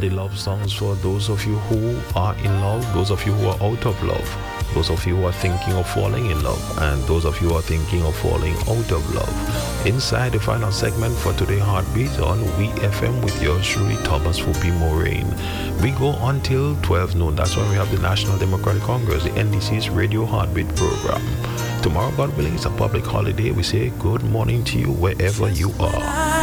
the love songs for those of you who are in love, those of you who are out of love, those of you who are thinking of falling in love, and those of you who are thinking of falling out of love. Inside the final segment for today, Heartbeat on WeFM with yours truly, Thomas Fupi Moraine. We go until 12 noon. That's when we have the National Democratic Congress, the NDC's Radio Heartbeat program. Tomorrow, God willing, it's a public holiday. We say good morning to you wherever you are.